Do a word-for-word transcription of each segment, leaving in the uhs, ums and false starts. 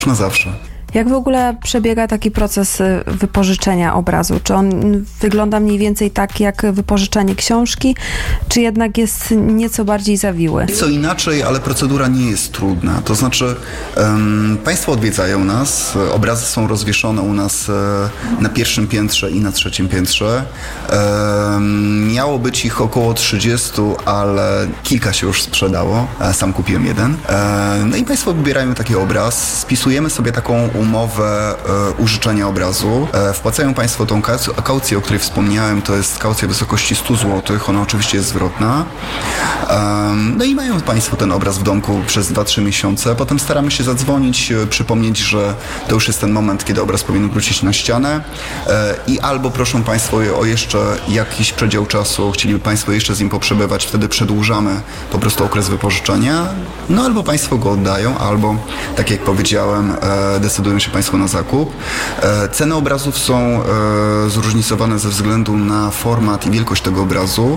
na zawsze. Jak w ogóle przebiega taki proces wypożyczenia obrazu? Czy on wygląda mniej więcej tak jak wypożyczanie książki, czy jednak jest nieco bardziej zawiły? Co inaczej, ale procedura nie jest trudna. To znaczy um, Państwo odwiedzają nas, obrazy są rozwieszone u nas e, na pierwszym piętrze i na trzecim piętrze. E, miało być ich około trzydzieści, ale kilka się już sprzedało. E, sam kupiłem jeden. E, no i Państwo wybierają taki obraz, spisujemy sobie taką umowę e, użyczenia obrazu. E, wpłacają Państwo tą kaucję, o której wspomniałem, to jest kaucja w wysokości sto złotych, ona oczywiście jest zwrotna. E, no i mają Państwo ten obraz w domku przez dwa trzy miesiące. Potem staramy się zadzwonić, e, przypomnieć, że to już jest ten moment, kiedy obraz powinien wrócić na ścianę e, i albo proszą Państwo o jeszcze jakiś przedział czasu, chcieliby Państwo jeszcze z nim poprzebywać, wtedy przedłużamy po prostu okres wypożyczenia, no albo Państwo go oddają, albo tak jak powiedziałem, e, decydują się Państwo na zakup. E, ceny obrazów są e, zróżnicowane ze względu na format i wielkość tego obrazu.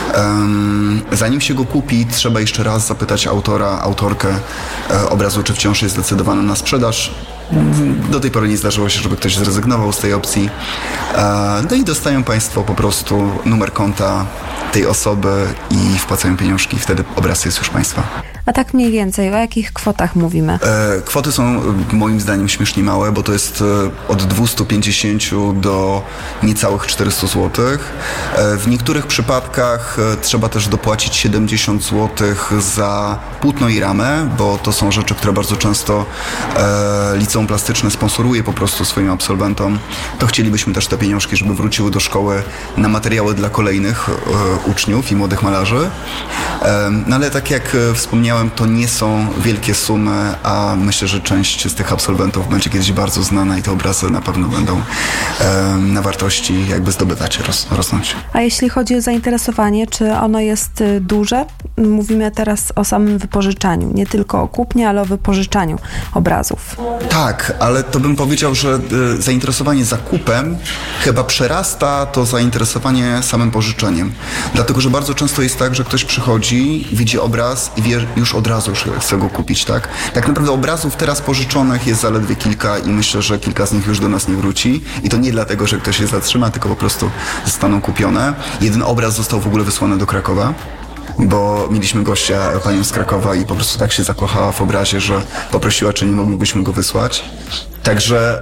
E, zanim się go kupi, trzeba jeszcze raz zapytać autora, autorkę e, obrazu, czy wciąż jest zdecydowany na sprzedaż. Do tej pory nie zdarzyło się, żeby ktoś zrezygnował z tej opcji. E, no i dostają Państwo po prostu numer konta tej osoby i wpłacają pieniążki. Wtedy obraz jest już Państwa. A tak mniej więcej, o jakich kwotach mówimy? E, kwoty są moim zdaniem śmiesznie małe, bo to jest e, od dwieście pięćdziesiąt do niecałych czterysta złotych. E, w niektórych przypadkach e, trzeba też dopłacić siedemdziesiąt złotych za płótno i ramę, bo to są rzeczy, które bardzo często e, liceum plastyczne sponsoruje po prostu swoim absolwentom. To chcielibyśmy też te pieniążki, żeby wróciły do szkoły na materiały dla kolejnych e, uczniów i młodych malarzy. E, no ale tak jak wspomniałem, to nie są wielkie sumy, a myślę, że część z tych absolwentów będzie kiedyś bardzo znana i te obrazy na pewno będą e, na wartości jakby zdobywać, ros, rosnąć. A jeśli chodzi o zainteresowanie, czy ono jest duże? Mówimy teraz o samym wypożyczaniu, nie tylko o kupnie, ale o wypożyczaniu obrazów. Tak, ale to bym powiedział, że y, zainteresowanie zakupem chyba przerasta to zainteresowanie samym pożyczeniem. Dlatego, że bardzo często jest tak, że ktoś przychodzi, widzi obraz i wie już od razu, że chce go kupić, tak? Tak naprawdę obrazów teraz pożyczonych jest zaledwie kilka i myślę, że kilka z nich już do nas nie wróci. I to nie dlatego, że ktoś się zatrzyma, tylko po prostu zostaną kupione. Jeden obraz został w ogóle wysłany do Krakowa, bo mieliśmy gościa, panią z Krakowa i po prostu tak się zakochała w obrazie, że poprosiła, czy nie moglibyśmy go wysłać. Także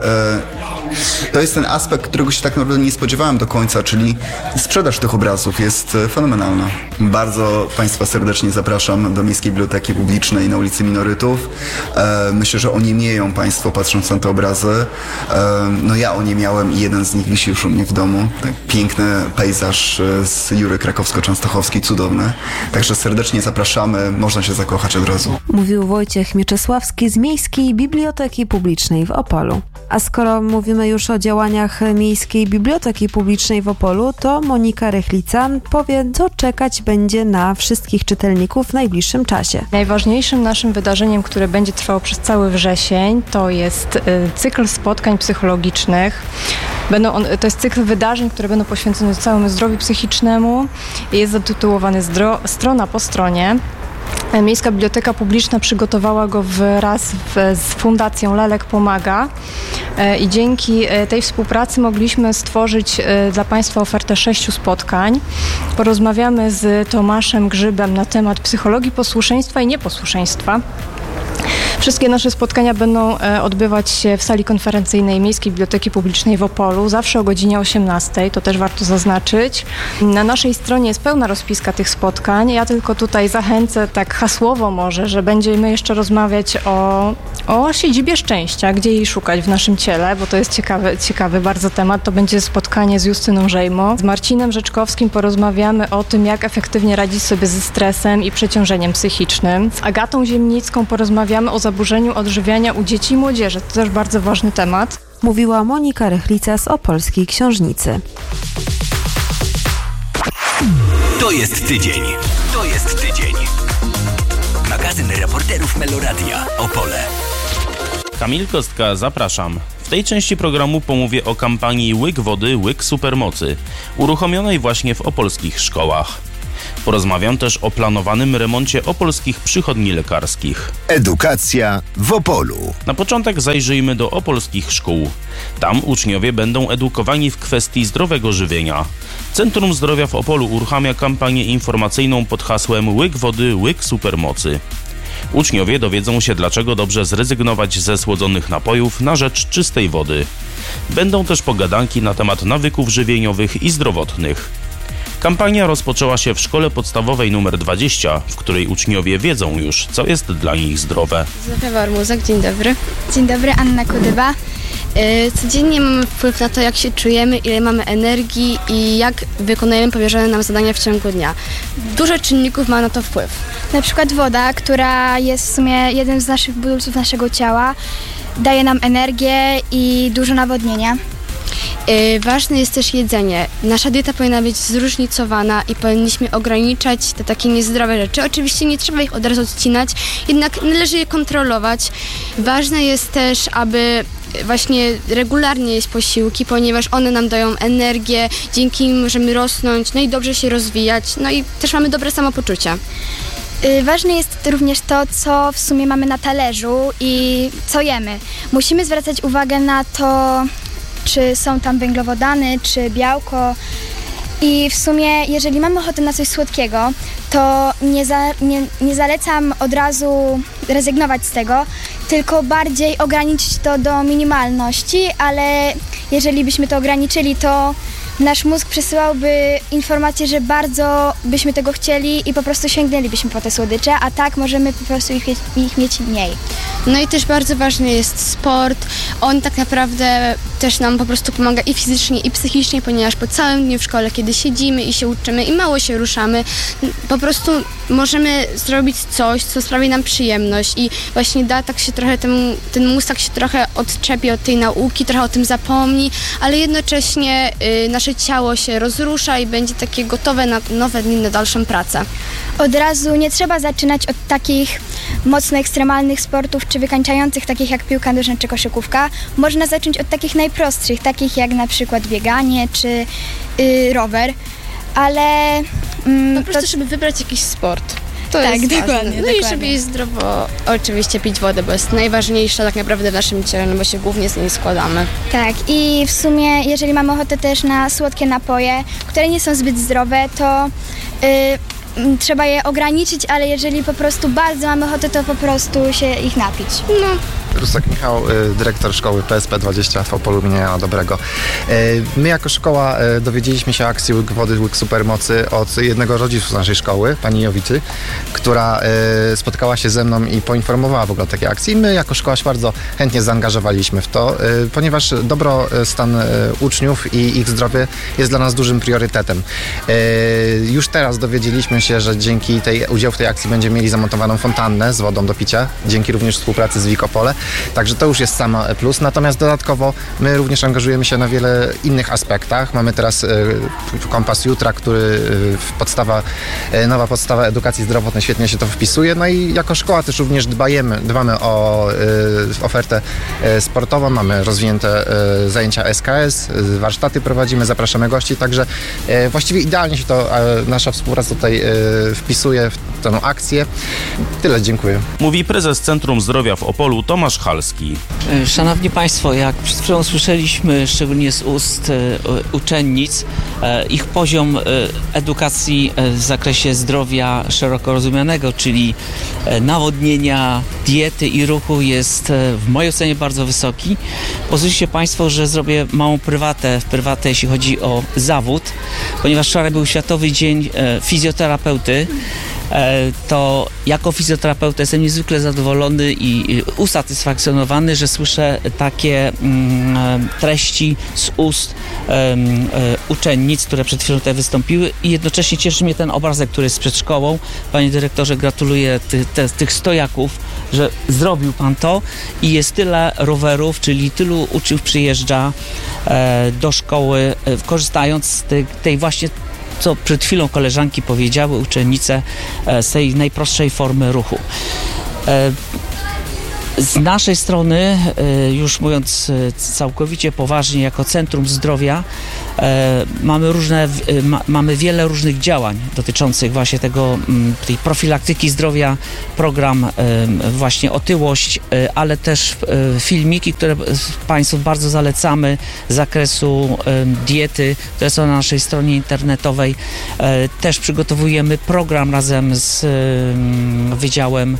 e, to jest ten aspekt, którego się tak naprawdę nie spodziewałem do końca, czyli sprzedaż tych obrazów jest fenomenalna. Bardzo Państwa serdecznie zapraszam do Miejskiej Biblioteki Publicznej na ulicy Minorytów. E, myślę, że oniemieją Państwo patrząc na te obrazy. E, no ja oniemiałem i jeden z nich wisi już u mnie w domu. Tak, piękny pejzaż z Jury Krakowsko-Częstochowskiej, cudowny. Także serdecznie zapraszamy, można się zakochać od razu. Mówił Wojciech Mieczysławski z Miejskiej Biblioteki Publicznej w Opolu. A skoro mówimy już o działaniach Miejskiej Biblioteki Publicznej w Opolu, to Monika Rychlica powie, co czekać będzie na wszystkich czytelników w najbliższym czasie. Najważniejszym naszym wydarzeniem, które będzie trwało przez cały wrzesień, to jest y, cykl spotkań psychologicznych. Będą on, to jest cykl wydarzeń, które będą poświęcone całemu zdrowiu psychicznemu. Jest zatytułowany Zdro- Strona po stronie. Miejska Biblioteka Publiczna przygotowała go wraz w, z Fundacją Lelek Pomaga i dzięki tej współpracy mogliśmy stworzyć dla Państwa ofertę sześciu spotkań. Porozmawiamy z Tomaszem Grzybem na temat psychologii posłuszeństwa i nieposłuszeństwa. Wszystkie nasze spotkania będą odbywać się w sali konferencyjnej Miejskiej Biblioteki Publicznej w Opolu, zawsze o godzinie osiemnastej, to też warto zaznaczyć. Na naszej stronie jest pełna rozpiska tych spotkań. Ja tylko tutaj zachęcę tak hasłowo może, że będziemy jeszcze rozmawiać o, o siedzibie szczęścia, gdzie jej szukać w naszym ciele, bo to jest ciekawy, ciekawy bardzo temat. To będzie spotkanie z Justyną Żejmo. Z Marcinem Rzeczkowskim porozmawiamy o tym, jak efektywnie radzić sobie ze stresem i przeciążeniem psychicznym. Z Agatą Ziemnicką porozmawiamy o zaburzeniu odżywiania u dzieci i młodzieży. To też bardzo ważny temat. Mówiła Monika Rychlica z Opolskiej Książnicy. To jest tydzień. To jest tydzień. Magazyn reporterów Meloradia. Opole. Kamil Kostka, zapraszam. W tej części programu pomówię o kampanii Łyk Wody, Łyk Supermocy, uruchomionej właśnie w opolskich szkołach. Porozmawiam też o planowanym remoncie opolskich przychodni lekarskich. Edukacja w Opolu. Na początek zajrzyjmy do opolskich szkół. Tam uczniowie będą edukowani w kwestii zdrowego żywienia. Centrum Zdrowia w Opolu uruchamia kampanię informacyjną pod hasłem Łyk wody, łyk supermocy. Uczniowie dowiedzą się, dlaczego dobrze zrezygnować ze słodzonych napojów na rzecz czystej wody. Będą też pogadanki na temat nawyków żywieniowych i zdrowotnych. Kampania rozpoczęła się w szkole podstawowej numer dwadzieścia, w której uczniowie wiedzą już, co jest dla nich zdrowe. Zofia Warmuzak, dzień dobry. Dzień dobry, Anna Kudyba. Codziennie mamy wpływ na to, jak się czujemy, ile mamy energii i jak wykonujemy powierzone nam zadania w ciągu dnia. Dużo czynników ma na to wpływ. Na przykład woda, która jest w sumie jednym z naszych budulców naszego ciała, daje nam energię i dużo nawodnienia. Yy, ważne jest też jedzenie. Nasza dieta powinna być zróżnicowana i powinniśmy ograniczać te takie niezdrowe rzeczy. Oczywiście nie trzeba ich od razu odcinać, jednak należy je kontrolować. Ważne jest też, aby właśnie regularnie jeść posiłki, ponieważ one nam dają energię, dzięki nim możemy rosnąć, no i dobrze się rozwijać, no i też mamy dobre samopoczucie. Ważne jest również to, co w sumie mamy na talerzu i co jemy. Musimy zwracać uwagę na to, czy są tam węglowodany, czy białko. I w sumie, jeżeli mamy ochotę na coś słodkiego, to nie, za, nie, nie zalecam od razu rezygnować z tego, tylko bardziej ograniczyć to do minimalności, ale jeżeli byśmy to ograniczyli, to nasz mózg przesyłałby informację, że bardzo byśmy tego chcieli i po prostu sięgnęlibyśmy po te słodycze, a tak możemy po prostu ich, ich mieć mniej. No i też bardzo ważny jest sport. On tak naprawdę też nam po prostu pomaga i fizycznie, i psychicznie, ponieważ po całym dniu w szkole, kiedy siedzimy i się uczymy i mało się ruszamy, po prostu możemy zrobić coś, co sprawi nam przyjemność i właśnie da tak się trochę, ten, ten mózg tak się trochę odczepi od tej nauki, trochę o tym zapomni, ale jednocześnie y, nasze ciało się rozrusza i będzie takie gotowe na nowe dni, na dalszą pracę. Od razu nie trzeba zaczynać od takich mocno ekstremalnych sportów czy wykańczających, takich jak piłka nożna czy koszykówka. Można zacząć od takich najprostszych, takich jak na przykład bieganie czy yy, rower, ale... Mm, po prostu, to... żeby wybrać jakiś sport. To tak, jest dokładnie. ważne. No dokładnie. i żeby jeść zdrowo, oczywiście pić wodę, bo jest najważniejsza tak naprawdę w naszym ciele, no bo się głównie z niej składamy. Tak, i w sumie jeżeli mamy ochotę też na słodkie napoje, które nie są zbyt zdrowe, to yy, trzeba je ograniczyć, ale jeżeli po prostu bardzo mamy ochotę, to po prostu się ich napić. No. Rusek Michał, dyrektor szkoły P S P dwadzieścia w Opolu imienia Jana Dobrego. My jako szkoła dowiedzieliśmy się o akcji Łyk wody, łyk supermocy od jednego rodziców z naszej szkoły, pani Jowicy, która spotkała się ze mną i poinformowała w ogóle o takiej akcji. My jako szkoła się bardzo chętnie zaangażowaliśmy w to, ponieważ dobrostan uczniów i ich zdrowie jest dla nas dużym priorytetem. Już teraz dowiedzieliśmy się, że dzięki tej, udziału w tej akcji będziemy mieli zamontowaną fontannę z wodą do picia, dzięki również współpracy z WIK Opole. Także to już jest sam plus. Natomiast dodatkowo my również angażujemy się na wiele innych aspektach. Mamy teraz y, kompas jutra, który y, podstawa, y, nowa podstawa edukacji zdrowotnej świetnie się to wpisuje. No i jako szkoła też również dbajemy, dbamy o y, ofertę y, sportową. Mamy rozwinięte y, zajęcia S K S, y, warsztaty prowadzimy, zapraszamy gości. Także y, właściwie idealnie się to y, nasza współpraca tutaj y, wpisuje w tę akcję. Tyle, dziękuję. Mówi prezes Centrum Zdrowia w Opolu Tomasz Halski. Szanowni Państwo, jak przed chwilą słyszeliśmy, szczególnie z ust uczennic, ich poziom edukacji w zakresie zdrowia szeroko rozumianego, czyli nawodnienia, diety i ruchu jest w mojej ocenie bardzo wysoki. Pozwólcie Państwo, że zrobię małą prywatę, prywatę jeśli chodzi o zawód, ponieważ wczoraj był Światowy Dzień Fizjoterapeuty. To jako fizjoterapeuta jestem niezwykle zadowolony i usatysfakcjonowany, że słyszę takie mm, treści z ust um, uczennic, które przed chwilą tutaj wystąpiły i jednocześnie cieszy mnie ten obrazek, który jest przed szkołą. Panie dyrektorze, gratuluję ty, te, tych stojaków, że zrobił Pan to i jest tyle rowerów, czyli tylu uczniów przyjeżdża e, do szkoły, e, korzystając z tej, tej właśnie, co przed chwilą koleżanki powiedziały, uczennice, z tej najprostszej formy ruchu. Z naszej strony, już mówiąc całkowicie poważnie, jako Centrum Zdrowia, mamy różne, mamy wiele różnych działań dotyczących właśnie tego, tej profilaktyki zdrowia, program właśnie otyłość, ale też filmiki, które Państwu bardzo zalecamy z zakresu diety, które są na naszej stronie internetowej. Też przygotowujemy program razem z Wydziałem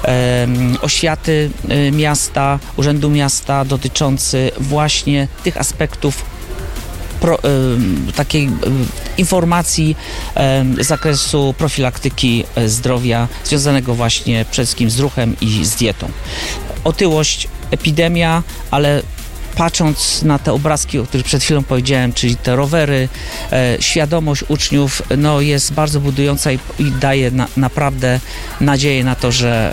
Oświaty Miasta, Urzędu Miasta dotyczący właśnie tych aspektów pro, takiej informacji z zakresu profilaktyki zdrowia związanego właśnie przede wszystkim z ruchem i z dietą. Otyłość, epidemia, ale patrząc na te obrazki, o których przed chwilą powiedziałem, czyli te rowery, e, świadomość uczniów no, jest bardzo budująca i, i daje na, naprawdę nadzieję na to, że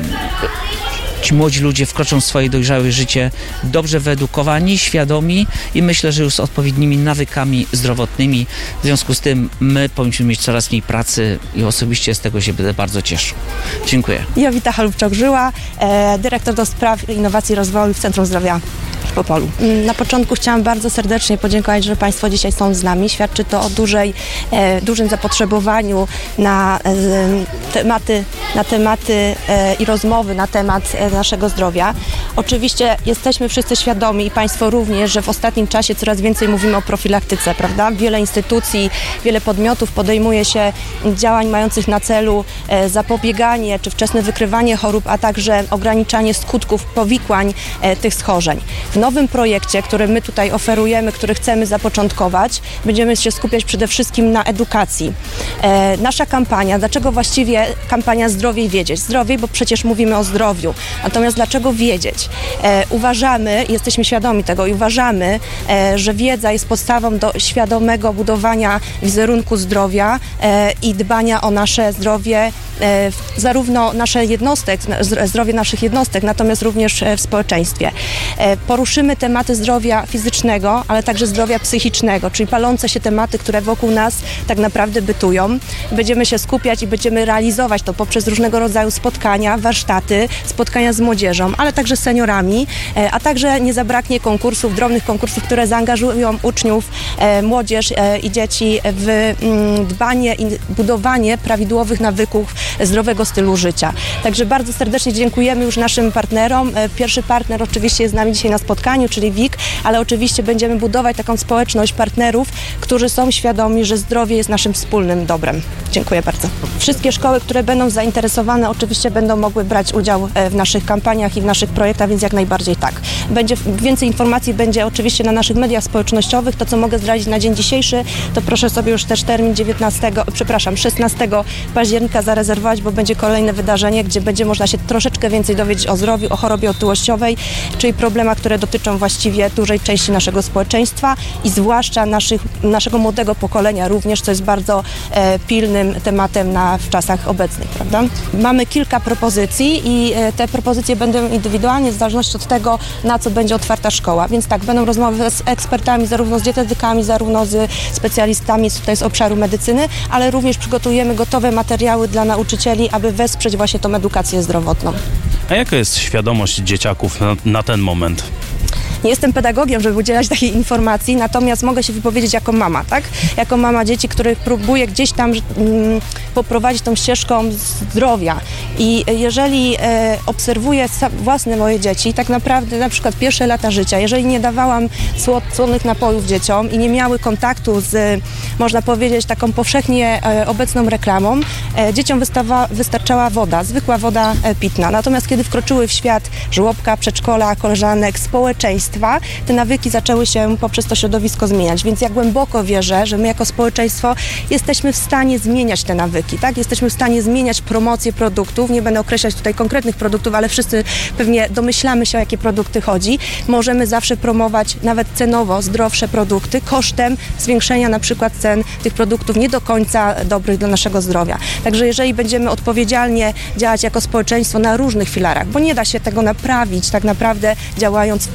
e, ci młodzi ludzie wkroczą w swoje dojrzałe życie dobrze wyedukowani, świadomi i myślę, że już z odpowiednimi nawykami zdrowotnymi. W związku z tym my powinniśmy mieć coraz mniej pracy i osobiście z tego się będę bardzo cieszył. Dziękuję. Jowita Halubczak-Żyła, e, dyrektor do spraw innowacji i rozwoju w Centrum Zdrowia w Opolu. Na początku chciałam bardzo serdecznie podziękować, że Państwo dzisiaj są z nami. Świadczy to o dużej, e, dużym zapotrzebowaniu na e, tematy, na tematy e, i rozmowy na temat e, naszego zdrowia. Oczywiście jesteśmy wszyscy świadomi i Państwo również, że w ostatnim czasie coraz więcej mówimy o profilaktyce, prawda? Wiele instytucji, wiele podmiotów podejmuje się działań mających na celu e, zapobieganie czy wczesne wykrywanie chorób, a także ograniczanie skutków powikłań e, tych schorzeń. W nowym projekcie, który my tutaj oferujemy, który chcemy zapoczątkować, będziemy się skupiać przede wszystkim na edukacji. E, nasza kampania, dlaczego właściwie kampania Zdrowiej Wiedzieć? Zdrowiej, bo przecież mówimy o zdrowiu. Natomiast dlaczego wiedzieć? E, uważamy, jesteśmy świadomi tego i uważamy, e, że wiedza jest podstawą do świadomego budowania wizerunku zdrowia e, i dbania o nasze zdrowie, e, zarówno nasze jednostek, zdrowie naszych jednostek, natomiast również w społeczeństwie. E, poruszymy tematy zdrowia fizycznego, ale także zdrowia psychicznego, czyli palące się tematy, które wokół nas tak naprawdę bytują. Będziemy się skupiać i będziemy realizować to poprzez różnego rodzaju spotkania, warsztaty, spotkania z młodzieżą, ale także z seniorami, a także nie zabraknie konkursów, drobnych konkursów, które zaangażują uczniów, młodzież i dzieci w dbanie i budowanie prawidłowych nawyków zdrowego stylu życia. Także bardzo serdecznie dziękujemy już naszym partnerom. Pierwszy partner oczywiście jest z nami dzisiaj na spotkaniu, czyli W I K, ale oczywiście będziemy budować taką społeczność partnerów, którzy są świadomi, że zdrowie jest naszym wspólnym dobrem. Dziękuję bardzo. Wszystkie szkoły, które będą zainteresowane, oczywiście będą mogły brać udział w naszych kampaniach i w naszych projektach, więc jak najbardziej tak. Będzie, więcej informacji będzie oczywiście na naszych mediach społecznościowych. To, co mogę zdradzić na dzień dzisiejszy, to proszę sobie już też termin dziewiętnastego, przepraszam, szesnastego października zarezerwować, bo będzie kolejne wydarzenie, gdzie będzie można się troszeczkę więcej dowiedzieć o zdrowiu, o chorobie otyłościowej, czyli problemach, które dotyczą właściwie dużej części naszego społeczeństwa i zwłaszcza naszych, naszego młodego pokolenia również, co jest bardzo e, pilnym tematem na, w czasach obecnych, prawda? Mamy kilka propozycji i e, te propozycje będą indywidualnie w zależności od tego, na co będzie otwarta szkoła, więc tak, będą rozmowy z ekspertami, zarówno z dietetykami, zarówno z specjalistami tutaj z obszaru medycyny, ale również przygotujemy gotowe materiały dla nauczycieli, aby wesprzeć właśnie tą edukację zdrowotną. A jaka jest świadomość dzieciaków na, na ten moment? Nie jestem pedagogiem, żeby udzielać takiej informacji, natomiast mogę się wypowiedzieć jako mama, tak? Jako mama dzieci, których próbuję gdzieś tam mm, poprowadzić tą ścieżką zdrowia. I jeżeli e, obserwuję własne moje dzieci, tak naprawdę na przykład pierwsze lata życia, jeżeli nie dawałam słod, słodnych napojów dzieciom i nie miały kontaktu z, można powiedzieć, taką powszechnie e, obecną reklamą, e, dzieciom wystawa, wystarczała woda, zwykła woda e, pitna. Natomiast kiedy wkroczyły w świat żłobka, przedszkola, koleżanek, społeczeństwa, te nawyki zaczęły się poprzez to środowisko zmieniać, więc ja głęboko wierzę, że my jako społeczeństwo jesteśmy w stanie zmieniać te nawyki, tak? Jesteśmy w stanie zmieniać promocję produktów, nie będę określać tutaj konkretnych produktów, ale wszyscy pewnie domyślamy się, o jakie produkty chodzi. Możemy zawsze promować nawet cenowo zdrowsze produkty kosztem zwiększenia na przykład cen tych produktów nie do końca dobrych dla naszego zdrowia. Także jeżeli będziemy odpowiedzialnie działać jako społeczeństwo na różnych filarach, bo nie da się tego naprawić tak naprawdę działając w pojedynkę,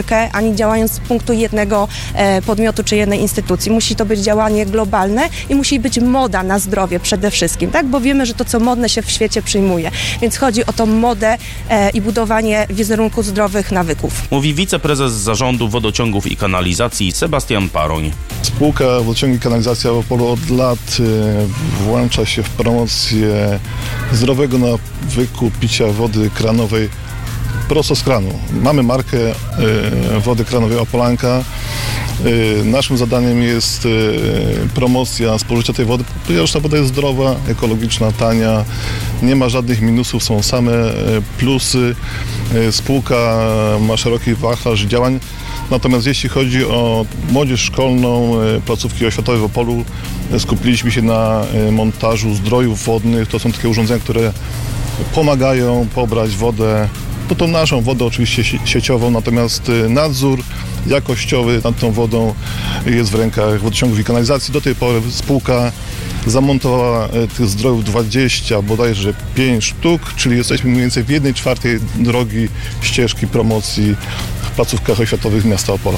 pojedynkę, ani działając z punktu jednego e, podmiotu czy jednej instytucji. Musi to być działanie globalne i musi być moda na zdrowie przede wszystkim, tak? Bo wiemy, że to, co modne się w świecie przyjmuje. Więc chodzi o tą modę e, i budowanie wizerunku zdrowych nawyków. Mówi wiceprezes Zarządu Wodociągów i Kanalizacji Sebastian Paroń. Spółka Wodociągi i Kanalizacja w Opolu od lat y, włącza się w promocję zdrowego nawyku picia wody kranowej prosto z kranu. Mamy markę y, wody kranowej Opolanka. Y, naszym zadaniem jest y, promocja spożycia tej wody, ponieważ ta woda jest zdrowa, ekologiczna, tania, nie ma żadnych minusów, są same y, plusy. Y, spółka ma szeroki wachlarz działań. Natomiast jeśli chodzi o młodzież szkolną, placówki oświatowe w Opolu, skupiliśmy się na montażu zdrojów wodnych. To są takie urządzenia, które pomagają pobrać wodę, no tą naszą wodę oczywiście sieciową, natomiast nadzór jakościowy nad tą wodą jest w rękach Wodociągów i Kanalizacji. Do tej pory spółka zamontowała tych zdrojów dwadzieścia, bodajże pięć sztuk, czyli jesteśmy mniej więcej w jednej czwartej drogi ścieżki promocji w placówkach oświatowych miasta Opola.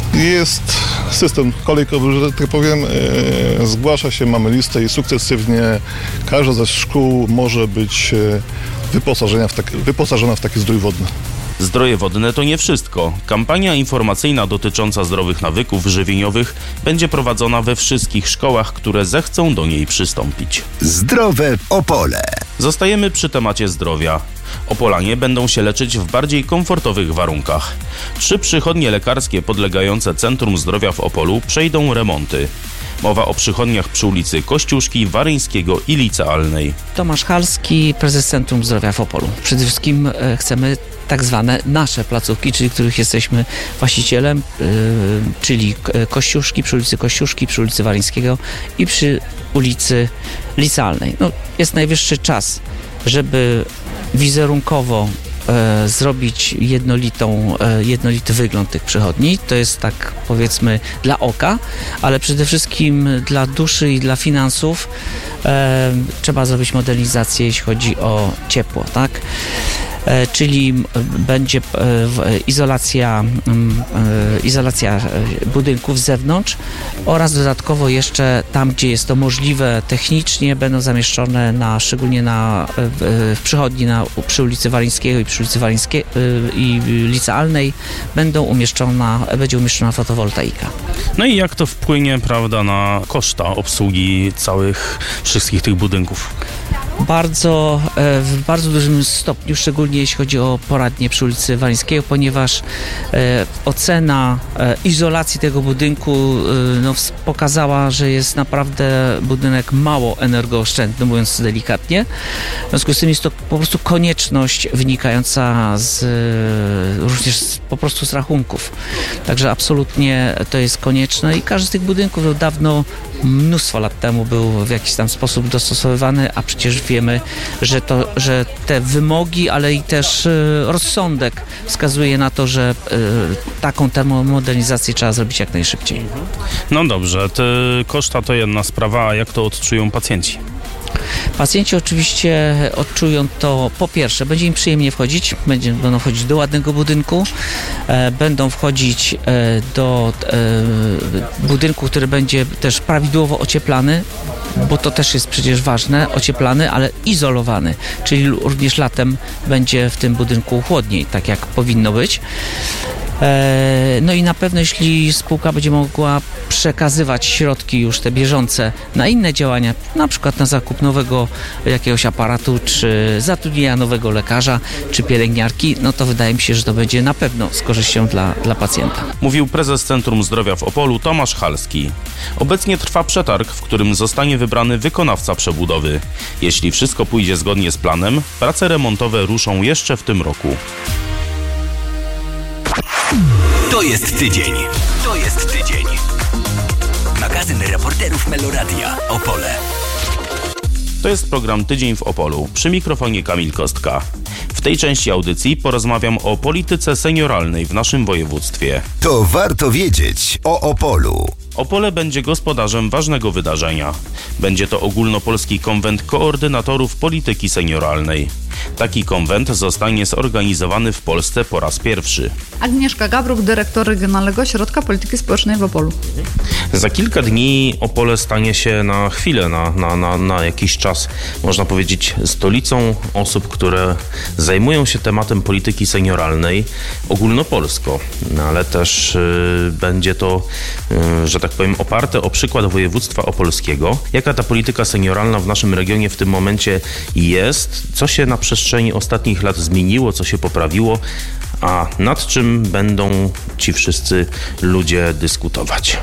Jest system kolejkowy, że tak powiem, e, zgłasza się, mamy listę i sukcesywnie każda ze szkół może być wyposażona w, tak, wyposażona w taki zdrój wodny. Zdroje wodne to nie wszystko. Kampania informacyjna dotycząca zdrowych nawyków żywieniowych będzie prowadzona we wszystkich szkołach, które zechcą do niej przystąpić. Zdrowe Opole. Zostajemy przy temacie zdrowia. Opolanie będą się leczyć w bardziej komfortowych warunkach. Trzy przychodnie lekarskie podlegające Centrum Zdrowia w Opolu przejdą remonty. Mowa o przychodniach przy ulicy Kościuszki, Waryńskiego i Licealnej. Tomasz Halski, prezes Centrum Zdrowia w Opolu. Przede wszystkim e, chcemy tak zwane nasze placówki, czyli których jesteśmy właścicielem, yy, czyli Kościuszki, przy ulicy Kościuszki, przy ulicy Waryńskiego i przy ulicy Licealnej. No, jest najwyższy czas, żeby wizerunkowo e, zrobić jednolitą, e, jednolity wygląd tych przychodni. To jest tak, powiedzmy, dla oka, ale przede wszystkim dla duszy i dla finansów e, trzeba zrobić modernizację, jeśli chodzi o ciepło, tak? E, czyli będzie e, izolacja, e, izolacja budynków z zewnątrz oraz dodatkowo jeszcze tam, gdzie jest to możliwe technicznie, będą zamieszczone na, szczególnie na, w, w przychodni na, przy ulicy Waryńskiego i przy ulicy Waryńskiej i Licealnej będą umieszczona, będzie umieszczona fotowoltaika. No i jak to wpłynie, prawda, na koszta obsługi całych, wszystkich tych budynków? Bardzo, w bardzo dużym stopniu, szczególnie jeśli chodzi o poradnie przy ulicy Waryńskiego, ponieważ e, ocena e, izolacji tego budynku e, no, pokazała, że jest naprawdę budynek mało energooszczędny, mówiąc delikatnie. W związku z tym jest to po prostu konieczność wynikająca z, e, również z, po prostu z rachunków. Także absolutnie to jest konieczne i każdy z tych budynków no, dawno, mnóstwo lat temu był w jakiś tam sposób dostosowywany, a przecież wiemy, że, to, że te wymogi, ale i też y, rozsądek wskazuje na to, że y, taką termomodernizację trzeba zrobić jak najszybciej. No dobrze, te koszta to jedna sprawa, a jak to odczują pacjenci? Pacjenci oczywiście odczują to, po pierwsze, będzie im przyjemnie wchodzić, będzie, będą wchodzić do ładnego budynku, e, będą wchodzić e, do e, budynku, który będzie też prawidłowo ocieplany, bo to też jest przecież ważne, ocieplany, ale izolowany, czyli również latem będzie w tym budynku chłodniej, tak jak powinno być. No i na pewno jeśli spółka będzie mogła przekazywać środki już te bieżące na inne działania, na przykład na zakup nowego jakiegoś aparatu, czy zatrudnienia nowego lekarza, czy pielęgniarki, no to wydaje mi się, że to będzie na pewno z korzyścią dla, dla pacjenta. Mówił prezes Centrum Zdrowia w Opolu Tomasz Halski. Obecnie trwa przetarg, w którym zostanie wybrany wykonawca przebudowy. Jeśli wszystko pójdzie zgodnie z planem, prace remontowe ruszą jeszcze w tym roku. To jest tydzień. To jest tydzień. Magazyn reporterów Meloradia Opole. To jest program Tydzień w Opolu. Przy mikrofonie Kamil Kostka. W tej części audycji porozmawiam o polityce senioralnej w naszym województwie. To warto wiedzieć o Opolu. Opole będzie gospodarzem ważnego wydarzenia. Będzie to ogólnopolski konwent koordynatorów polityki senioralnej. Taki konwent zostanie zorganizowany w Polsce po raz pierwszy. Agnieszka Gabruk, dyrektor Regionalnego Ośrodka Polityki Społecznej w Opolu. Za kilka dni Opole stanie się na chwilę, na, na, na, na jakiś czas, można powiedzieć, stolicą osób, które zajmują się tematem polityki senioralnej ogólnopolsko, no, ale też y, będzie to, y, że tak powiem, oparte o przykład województwa opolskiego. Jaka ta polityka senioralna w naszym regionie w tym momencie jest, co się na przestrzeni ostatnich lat zmieniło, co się poprawiło, a nad czym będą ci wszyscy ludzie dyskutować.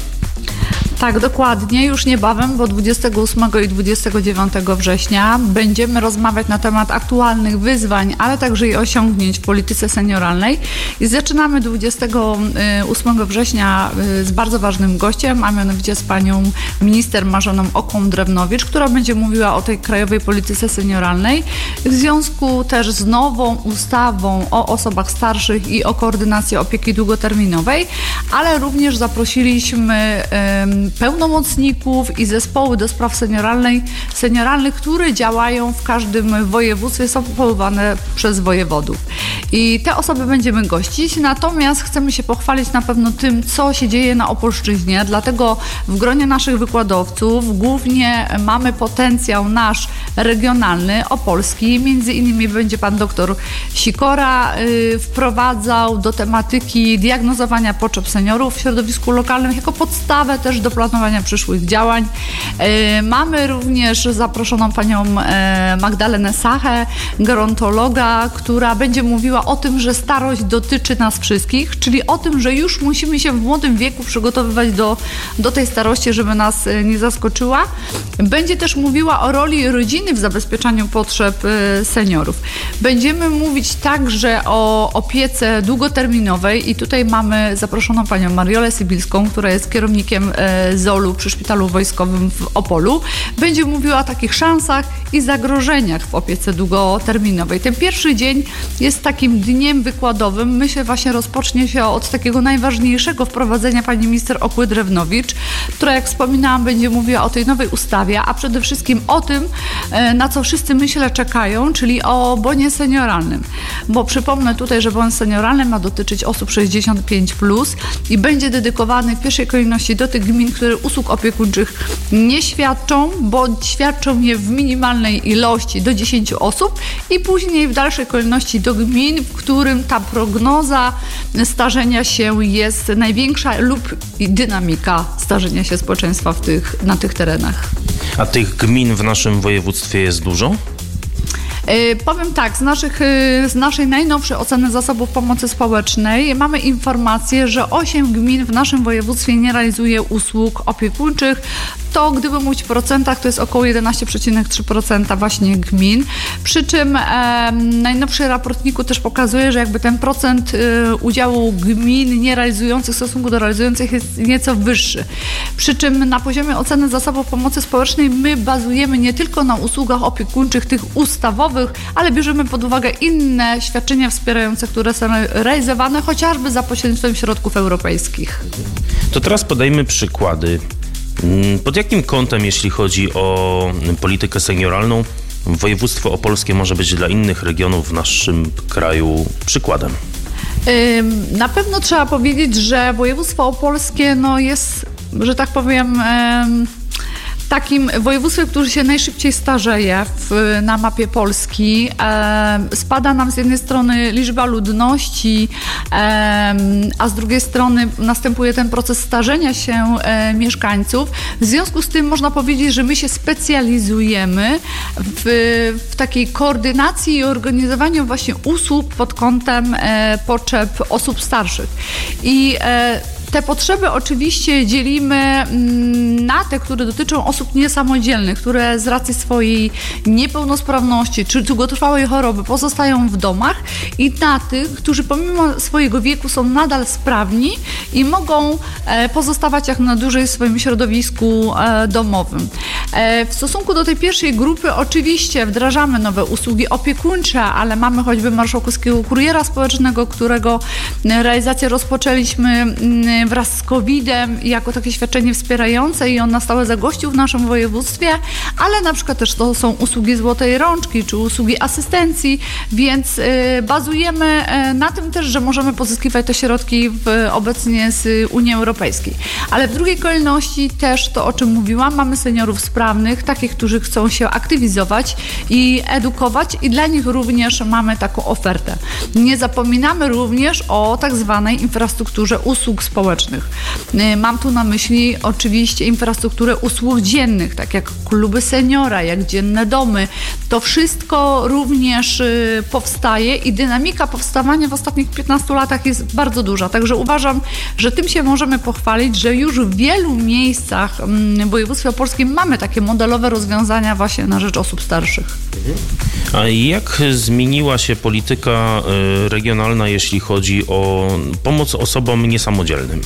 Tak, dokładnie. Już niebawem, bo dwudziestego ósmego i dwudziestego dziewiątego września będziemy rozmawiać na temat aktualnych wyzwań, ale także i osiągnięć w polityce senioralnej. I zaczynamy dwudziestego ósmego września z bardzo ważnym gościem, a mianowicie z panią minister Marzoną Okon-Drewnowicz, która będzie mówiła o tej krajowej polityce senioralnej w związku też z nową ustawą o osobach starszych i o koordynacji opieki długoterminowej, ale również zaprosiliśmy um, pełnomocników i zespoły do spraw senioralnej, senioralnych, które działają w każdym województwie, są powoływane przez wojewodów. I te osoby będziemy gościć, natomiast chcemy się pochwalić na pewno tym, co się dzieje na Opolszczyźnie, dlatego w gronie naszych wykładowców głównie mamy potencjał nasz regionalny, opolski, między innymi będzie pan doktor Sikora y, wprowadzał do tematyki diagnozowania potrzeb seniorów w środowisku lokalnym jako podstawę też do planowania przyszłych działań. E, mamy również zaproszoną panią e, Magdalenę Sachę, gerontologa, która będzie mówiła o tym, że starość dotyczy nas wszystkich, czyli o tym, że już musimy się w młodym wieku przygotowywać do, do tej starości, żeby nas e, nie zaskoczyła. Będzie też mówiła o roli rodziny w zabezpieczaniu potrzeb e, seniorów. Będziemy mówić także o opiece długoterminowej i tutaj mamy zaproszoną panią Mariolę Sybilską, która jest kierownikiem zolu przy Szpitalu Wojskowym w Opolu. Będzie mówiła o takich szansach i zagrożeniach w opiece długoterminowej. Ten pierwszy dzień jest takim dniem wykładowym. Myślę, właśnie rozpocznie się od takiego najważniejszego wprowadzenia pani minister Okły-Drewnowicz, która, jak wspominałam, będzie mówiła o tej nowej ustawie, a przede wszystkim o tym, na co wszyscy, myślę, czekają, czyli o bonie senioralnym. Bo przypomnę tutaj, że bon senioralny ma dotyczyć osób sześćdziesiąt pięć plus i będzie dedykowany w pierwszej kolejności do tych gmin, które usług opiekuńczych nie świadczą, bądź świadczą je w minimalnej ilości do dziesięciu osób i później w dalszej kolejności do gmin, w którym ta prognoza starzenia się jest największa lub dynamika starzenia się społeczeństwa w tych, na tych terenach. A tych gmin w naszym województwie jest dużo? Yy, powiem tak, z, naszych, yy, z naszej najnowszej oceny zasobów pomocy społecznej mamy informację, że osiem gmin w naszym województwie nie realizuje usług opiekuńczych. To, gdyby mówić w procentach, to jest około jedenaście przecinek trzy procent właśnie gmin. Przy czym e, najnowszy raportniku też pokazuje, że jakby ten procent e, udziału gmin nie realizujących w stosunku do realizujących jest nieco wyższy. Przy czym na poziomie oceny zasobów pomocy społecznej my bazujemy nie tylko na usługach opiekuńczych, tych ustawowych, ale bierzemy pod uwagę inne świadczenia wspierające, które są realizowane chociażby za pośrednictwem środków europejskich. To teraz podajmy przykłady. Pod jakim kątem, jeśli chodzi o politykę senioralną, województwo opolskie może być dla innych regionów w naszym kraju przykładem? Na pewno trzeba powiedzieć, że województwo opolskie no jest, że tak powiem, takim województwem, który się najszybciej starzeje w, na mapie Polski. E, spada nam z jednej strony liczba ludności, e, a z drugiej strony następuje ten proces starzenia się e, mieszkańców. W związku z tym można powiedzieć, że my się specjalizujemy w, w takiej koordynacji i organizowaniu właśnie usług pod kątem e, potrzeb osób starszych. I e, Te potrzeby oczywiście dzielimy na te, które dotyczą osób niesamodzielnych, które z racji swojej niepełnosprawności czy długotrwałej choroby pozostają w domach, i na tych, którzy pomimo swojego wieku są nadal sprawni i mogą pozostawać jak na dłużej w swoim środowisku domowym. W stosunku do tej pierwszej grupy oczywiście wdrażamy nowe usługi opiekuńcze, ale mamy choćby marszałkowskiego kuriera społecznego, którego realizację rozpoczęliśmy wraz z kowidem jako takie świadczenie wspierające i on na stałe zagościł w naszym województwie, ale na przykład też to są usługi złotej rączki czy usługi asystencji, więc bazujemy na tym też, że możemy pozyskiwać te środki w, obecnie z Unii Europejskiej. Ale w drugiej kolejności też to, o czym mówiłam, mamy seniorów sprawnych, takich, którzy chcą się aktywizować i edukować i dla nich również mamy taką ofertę. Nie zapominamy również o tak zwanej infrastrukturze usług społecznych. Mam tu na myśli oczywiście infrastrukturę usług dziennych, tak jak kluby seniora, jak dzienne domy. To wszystko również powstaje i dynamika powstawania w ostatnich piętnastu latach jest bardzo duża. Także uważam, że tym się możemy pochwalić, że już w wielu miejscach w województwie opolskim mamy takie modelowe rozwiązania właśnie na rzecz osób starszych. A jak zmieniła się polityka regionalna, jeśli chodzi o pomoc osobom niesamodzielnym?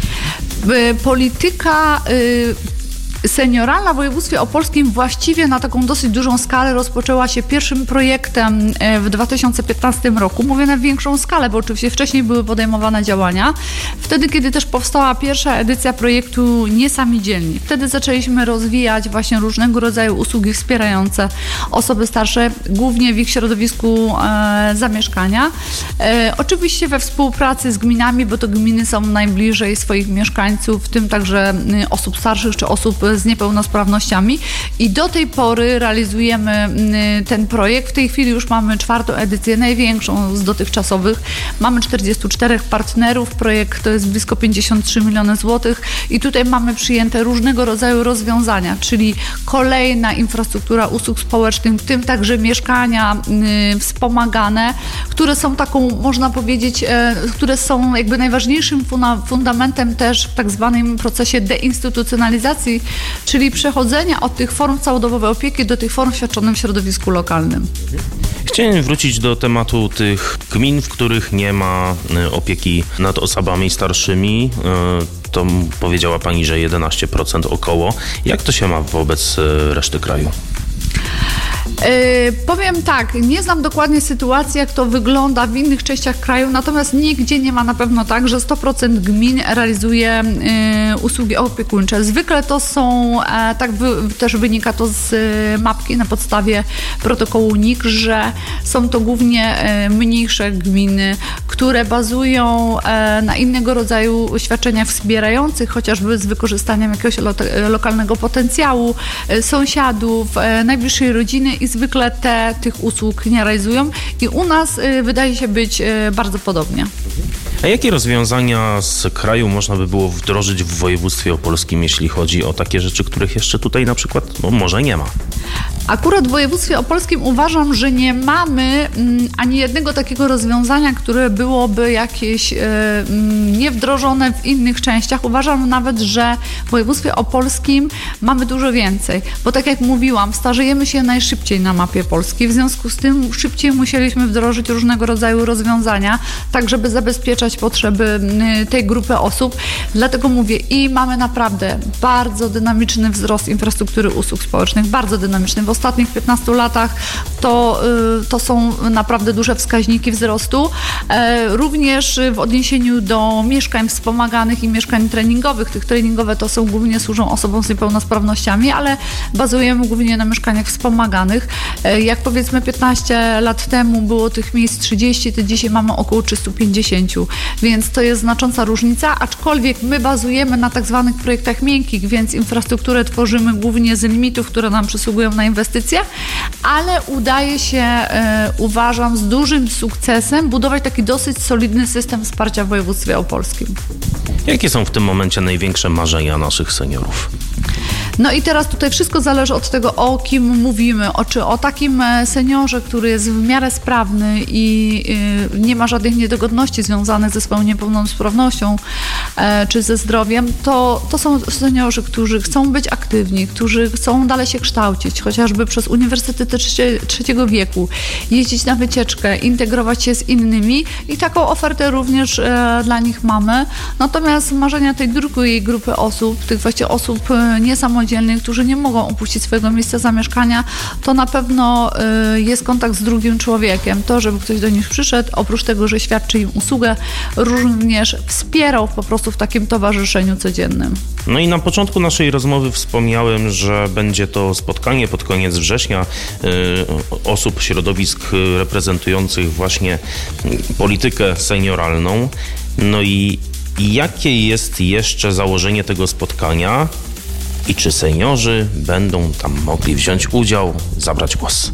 Polityka senioralna w województwie opolskim właściwie na taką dosyć dużą skalę rozpoczęła się pierwszym projektem w dwa tysiące piętnastym roku. Mówię na większą skalę, bo oczywiście wcześniej były podejmowane działania. Wtedy, kiedy też powstała pierwsza edycja projektu Niesami Dzielni. Wtedy zaczęliśmy rozwijać właśnie różnego rodzaju usługi wspierające osoby starsze, głównie w ich środowisku e, zamieszkania. E, oczywiście we współpracy z gminami, bo to gminy są najbliżej swoich mieszkańców, w tym także y, osób starszych czy osób z niepełnosprawnościami i do tej pory realizujemy ten projekt. W tej chwili już mamy czwartą edycję, największą z dotychczasowych. Mamy czterdziestu czterech partnerów. Projekt to jest blisko pięćdziesiąt trzy miliony złotych i tutaj mamy przyjęte różnego rodzaju rozwiązania, czyli kolejna infrastruktura usług społecznych, w tym także mieszkania y, wspomagane, które są taką, można powiedzieć, y, które są jakby najważniejszym funa- fundamentem też w tak zwanym procesie deinstytucjonalizacji, czyli przechodzenia od tych form całodobowej opieki do tych form świadczonych w środowisku lokalnym. Chciałem wrócić do tematu tych gmin, w których nie ma opieki nad osobami starszymi. To powiedziała Pani, że jedenaście procent około. Jak to się ma wobec reszty kraju? Yy, powiem tak, nie znam dokładnie sytuacji, jak to wygląda w innych częściach kraju, natomiast nigdzie nie ma na pewno tak, że sto procent gmin realizuje yy, usługi opiekuńcze. Zwykle to są, e, tak wy, też wynika to z e, mapki na podstawie protokołu N I K, że są to głównie e, mniejsze gminy, które bazują e, na innego rodzaju świadczeniach wspierających, chociażby z wykorzystaniem jakiegoś lo, lokalnego potencjału, e, sąsiadów, e, najbliższej rodziny i zwykle te tych usług nie realizują i u nas y, wydaje się być y, bardzo podobnie. A jakie rozwiązania z kraju można by było wdrożyć w województwie opolskim, jeśli chodzi o takie rzeczy, których jeszcze tutaj na przykład no, może nie ma? Akurat w województwie opolskim uważam, że nie mamy mm, ani jednego takiego rozwiązania, które byłoby jakieś y, niewdrożone w innych częściach. Uważam nawet, że w województwie opolskim mamy dużo więcej, bo tak jak mówiłam, starzejemy się najszybciej na mapie Polski, w związku z tym szybciej musieliśmy wdrożyć różnego rodzaju rozwiązania, tak żeby zabezpieczać potrzeby tej grupy osób. Dlatego mówię, i mamy naprawdę bardzo dynamiczny wzrost infrastruktury usług społecznych, bardzo dynamiczny. W ostatnich piętnastu latach to, to są naprawdę duże wskaźniki wzrostu. Również w odniesieniu do mieszkań wspomaganych i mieszkań treningowych. Tych treningowe to są głównie służą osobom z niepełnosprawnościami, ale bazujemy głównie na mieszkaniach wspomaganych. Jak powiedzmy piętnaście lat temu było tych miejsc trzydzieści, to dzisiaj mamy około trzysta pięćdziesiąt, więc to jest znacząca różnica, aczkolwiek my bazujemy na tak zwanych projektach miękkich, więc infrastrukturę tworzymy głównie z limitów, które nam przysługują na inwestycje, ale udaje się, e, uważam, z dużym sukcesem budować taki dosyć solidny system wsparcia w województwie opolskim. Jakie są w tym momencie największe marzenia naszych seniorów? No i teraz tutaj wszystko zależy od tego, o kim mówimy, o, czy o takim seniorze, który jest w miarę sprawny i y, nie ma żadnych niedogodności związanych ze swoją niepełnosprawnością, e, czy ze zdrowiem, to, to są seniorzy, którzy chcą być aktywni, którzy chcą dalej się kształcić, chociażby przez uniwersytety trzecie, trzeciego wieku, jeździć na wycieczkę, integrować się z innymi i taką ofertę również e, dla nich mamy. Natomiast marzenia tej drugiej grupy osób, tych właśnie osób e, niesamodzielnych, którzy nie mogą opuścić swojego miejsca zamieszkania, to na pewno y, jest kontakt z drugim człowiekiem. To, żeby ktoś do nich przyszedł, oprócz tego, że świadczy im usługę, również wspierał po prostu w takim towarzyszeniu codziennym. No i na początku naszej rozmowy wspomniałem, że będzie to spotkanie pod koniec września y, osób, środowisk reprezentujących właśnie politykę senioralną. No i jakie jest jeszcze założenie tego spotkania? I czy seniorzy będą tam mogli wziąć udział, zabrać głos?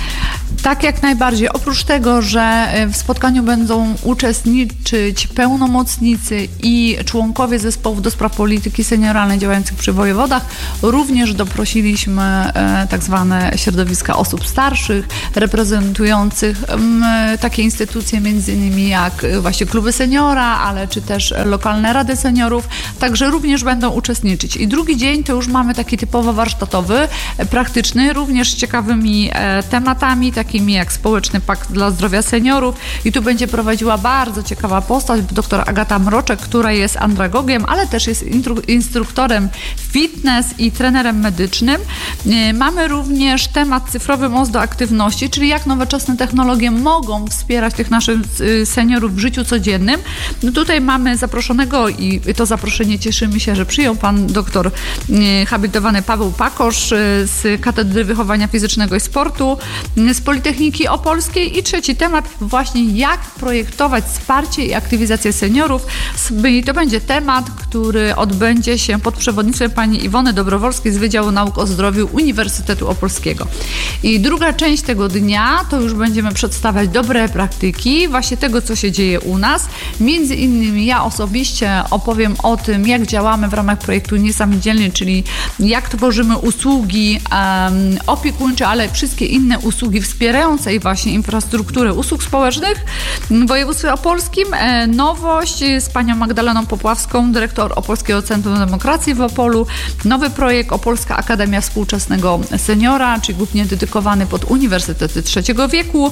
Tak, jak najbardziej. Oprócz tego, że w spotkaniu będą uczestniczyć pełnomocnicy i członkowie zespołów do spraw polityki senioralnej działających przy wojewodach, również doprosiliśmy e, tak zwane środowiska osób starszych, reprezentujących m, takie instytucje między innymi jak właśnie kluby seniora, ale czy też lokalne rady seniorów, także również będą uczestniczyć. I drugi dzień to już mamy taki typowo warsztatowy, praktyczny, również z ciekawymi e, tematami, takimi jak Społeczny Pakt dla Zdrowia Seniorów i tu będzie prowadziła bardzo ciekawa postać, dr Agata Mroczek, która jest andragogiem, ale też jest instruktorem fitness i trenerem medycznym. Mamy również temat cyfrowy most do aktywności, czyli jak nowoczesne technologie mogą wspierać tych naszych seniorów w życiu codziennym. No tutaj mamy zaproszonego i to zaproszenie cieszymy się, że przyjął pan doktor habilitowany Paweł Pakosz z Katedry Wychowania Fizycznego i Sportu z Politechniki Opolskiej i trzeci temat właśnie jak projektować wsparcie i aktywizację seniorów. I to będzie temat, który odbędzie się pod przewodnictwem pani Iwony Dobrowolskiej z Wydziału Nauk o Zdrowiu Uniwersytetu Opolskiego. I druga część tego dnia to już będziemy przedstawiać dobre praktyki właśnie tego, co się dzieje u nas. Między innymi ja osobiście opowiem o tym, jak działamy w ramach projektu Niesamodzielni, czyli jak tworzymy usługi um, opiekuńcze, ale wszystkie inne usługi wspierającej właśnie infrastrukturę usług społecznych w województwie opolskim. E, nowość z panią Magdaleną Popławską, dyrektor Opolskiego Centrum Demokracji w Opolu. Nowy projekt Opolska Akademia Współczesnego Seniora, czyli głównie dedykowany pod Uniwersytety trzeciego wieku.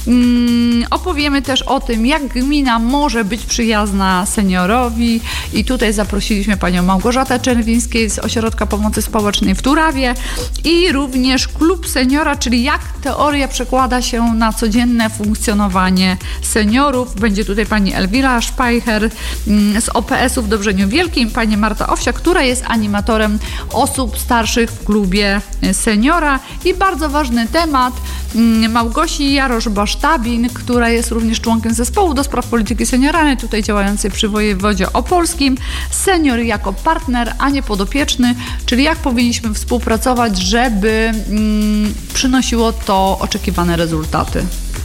Mm, opowiemy też o tym, jak gmina może być przyjazna seniorowi i tutaj zaprosiliśmy panią Małgorzatę Czerwińskiej z Ośrodka Pomocy Społecznej w Turawie i również Klub Seniora, czyli jak teoria przekłada się na codzienne funkcjonowanie seniorów. Będzie tutaj pani Elwira Szpajcher z O P S u w Dobrzeniu Wielkim, pani Marta Owsiak, która jest animatorem osób starszych w klubie seniora i bardzo ważny temat Małgosi Jarosz-Basztabin, która jest również członkiem zespołu do spraw polityki senioralnej, tutaj działającej przy wojewodzie opolskim. Senior jako partner, a nie podopieczny, czyli jak powinniśmy współpracować, żeby mm, przynosiło to oczekiwane rezultaty.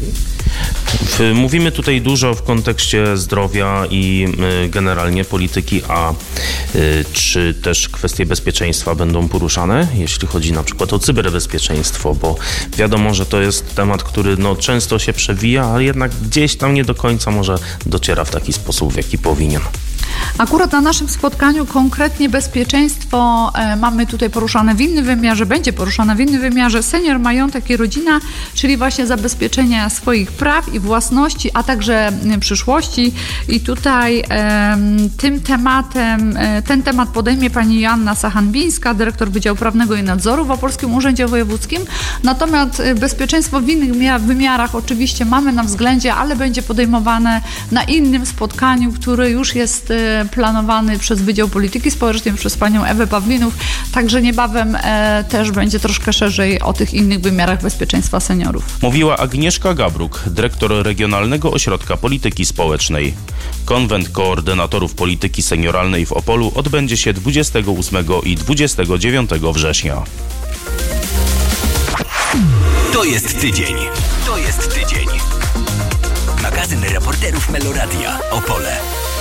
Mówimy tutaj dużo w kontekście zdrowia i generalnie polityki, a czy też kwestie bezpieczeństwa będą poruszane, jeśli chodzi na przykład o cyberbezpieczeństwo, bo wiadomo, że to jest temat, który no, często się przewija, ale jednak gdzieś tam nie do końca może dociera w taki sposób, w jaki powinien. Akurat na naszym spotkaniu konkretnie bezpieczeństwo e, mamy tutaj poruszane w innym wymiarze, będzie poruszane w innym wymiarze senior, majątek i rodzina, czyli właśnie zabezpieczenia swoich praw i własności, a także e, przyszłości. I tutaj e, tym tematem, e, ten temat podejmie pani Joanna Sachanbińska, dyrektor Wydziału Prawnego i Nadzoru w Opolskim Urzędzie Wojewódzkim. Natomiast bezpieczeństwo w innych wymiarach oczywiście mamy na względzie, ale będzie podejmowane na innym spotkaniu, które już jest planowany przez Wydział Polityki Społecznej, przez panią Ewę Pawlinów, także niebawem e, też będzie troszkę szerzej o tych innych wymiarach bezpieczeństwa seniorów. Mówiła Agnieszka Gabruk, dyrektor Regionalnego Ośrodka Polityki Społecznej. Konwent Koordynatorów Polityki Senioralnej w Opolu odbędzie się dwudziestego ósmego i dwudziestego dziewiątego września. To jest tydzień. To jest tydzień. Magazyn reporterów Meloradia Opole.